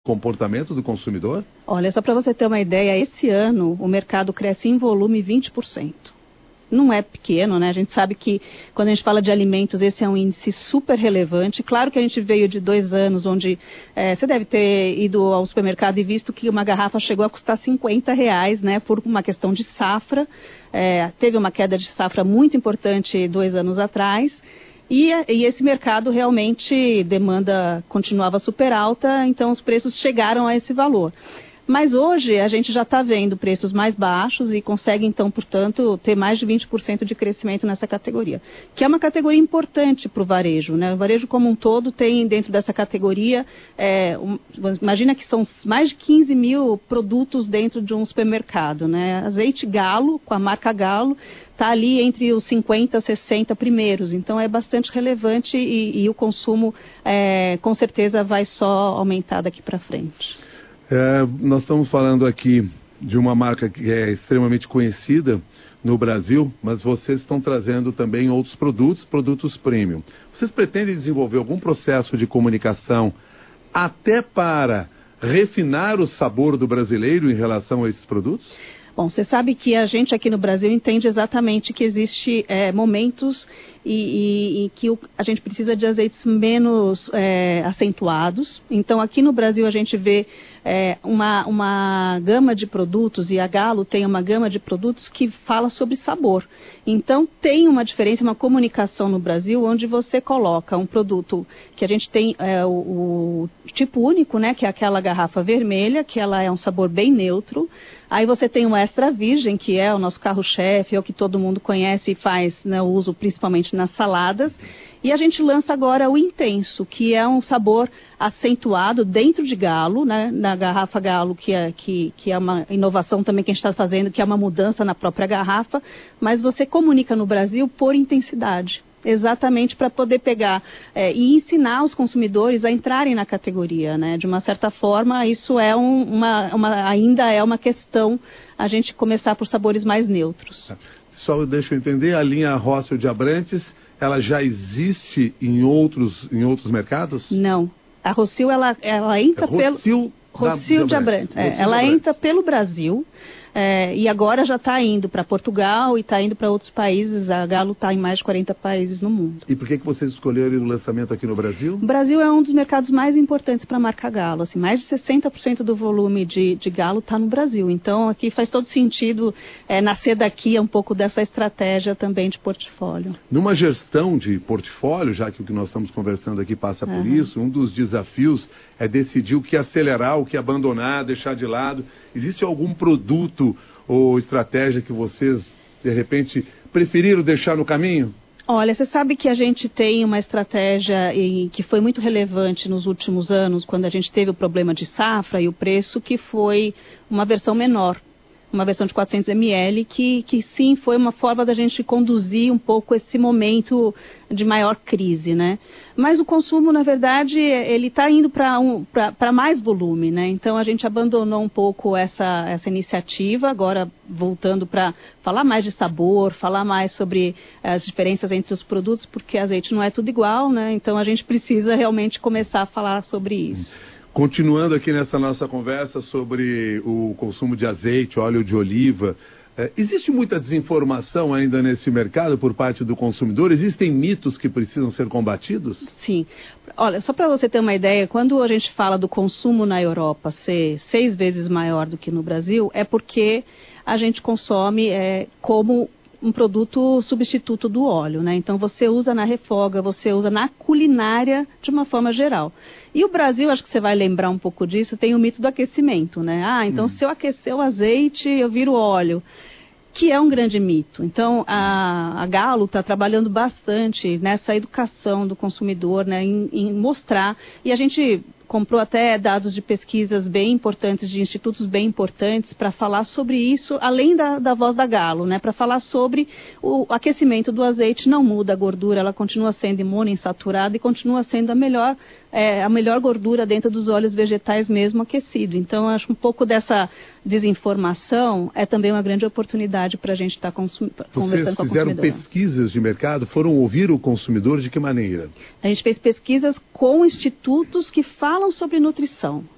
comportamento do consumidor? Olha, só para você ter uma ideia, esse ano o mercado cresce em volume 20%. Não é pequeno, né? A gente sabe que quando a gente fala de alimentos, esse é um índice super relevante. Claro que a gente veio de 2 anos onde você deve ter ido ao supermercado e visto que uma garrafa chegou a custar R$50, né? Por uma questão de safra. Teve uma queda de safra muito importante 2 anos atrás. E esse mercado realmente, demanda continuava super alta, então os preços chegaram a esse valor. Mas hoje a gente já está vendo preços mais baixos e consegue então, portanto, ter mais de 20% de crescimento nessa categoria. Que é uma categoria importante para o varejo, né? O varejo como um todo tem dentro dessa categoria, imagina que são mais de 15 mil produtos dentro de um supermercado, né? Azeite Galo, com a marca Galo, está ali entre os 50 a 60 primeiros, então é bastante relevante e o consumo com certeza vai só aumentar daqui para frente. Nós estamos falando aqui de uma marca que é extremamente conhecida no Brasil, mas vocês estão trazendo também outros produtos premium. Vocês pretendem desenvolver algum processo de comunicação até para refinar o sabor do brasileiro em relação a esses produtos? Bom, você sabe que a gente aqui no Brasil entende exatamente que existe momentos e que a gente precisa de azeites menos acentuados. Então, aqui no Brasil a gente vê uma gama de produtos, e a Galo tem uma gama de produtos que fala sobre sabor. Então, tem uma diferença, uma comunicação no Brasil, onde você coloca um produto que a gente tem o tipo único, né, que é aquela garrafa vermelha, que ela é um sabor bem neutro. Aí você tem o extra virgem, que é o nosso carro-chefe, é o que todo mundo conhece e faz, né, o uso principalmente nas saladas. E a gente lança agora o intenso, que é um sabor acentuado dentro de Galo, né, na garrafa Galo, que é uma inovação também que a gente está fazendo, que é uma mudança na própria garrafa, mas você comunica no Brasil por intensidade. Exatamente para poder pegar e ensinar os consumidores a entrarem na categoria, né? De uma certa forma, isso é ainda é uma questão, a gente começar por sabores mais neutros. Só deixa eu entender, a linha Rossel de Abrantes, ela já existe em outros mercados? Não. A Rossel, ela entra pelo... Rossel de Abrantes. Ela entra pelo Brasil. E agora já está indo para Portugal e está indo para outros países. A Galo está em mais de 40 países no mundo. E por que vocês escolheram o lançamento aqui no Brasil? O Brasil é um dos mercados mais importantes para a marca Galo. Assim, mais de 60% do volume de Galo está no Brasil. Então aqui faz todo sentido nascer daqui um pouco dessa estratégia também de portfólio. Numa gestão de portfólio, já que o que nós estamos conversando aqui passa por isso, um dos desafios é decidir o que acelerar, o que abandonar, deixar de lado. Existe algum produto ou estratégia que vocês, de repente, preferiram deixar no caminho? Olha, você sabe que a gente tem uma estratégia que foi muito relevante nos últimos anos, quando a gente teve o problema de safra e o preço, que foi uma versão menor. Uma versão de 400 ml, que sim, foi uma forma da gente conduzir um pouco esse momento de maior crise, né? Mas o consumo, na verdade, ele está indo para mais volume, né? Então, a gente abandonou um pouco essa iniciativa, agora voltando para falar mais de sabor, falar mais sobre as diferenças entre os produtos, porque azeite não é tudo igual, né? Então, a gente precisa realmente começar a falar sobre isso. Continuando aqui nessa nossa conversa sobre o consumo de azeite, óleo de oliva, existe muita desinformação ainda nesse mercado por parte do consumidor? Existem mitos que precisam ser combatidos? Sim. Olha, só para você ter uma ideia, quando a gente fala do consumo na Europa ser 6 vezes maior do que no Brasil, é porque a gente consome como um produto substituto do óleo, né? Então você usa na refoga, você usa na culinária de uma forma geral. E o Brasil, acho que você vai lembrar um pouco disso, tem o mito do aquecimento, né? Então se eu aquecer o azeite, eu viro óleo, que é um grande mito. Então a Galo está trabalhando bastante nessa educação do consumidor, né? Em mostrar, e a gente comprou até dados de pesquisas bem importantes, de institutos bem importantes, para falar sobre isso, além da voz da Galo, né? Para falar sobre o aquecimento do azeite, não muda a gordura, ela continua sendo monoinsaturada e continua sendo a melhor gordura dentro dos óleos vegetais mesmo aquecido. Então, acho um pouco dessa desinformação é também uma grande oportunidade para a gente estar conversando com o consumidor. Vocês fizeram pesquisas de mercado, foram ouvir o consumidor de que maneira? A gente fez pesquisas com institutos que falam sobre nutrição.